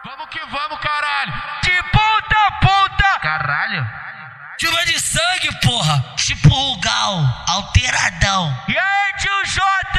Vamos que vamos, caralho. De ponta a ponta. Caralho. Chuva de sangue, porra. Tipo Rugal, alteradão. E aí, tio J?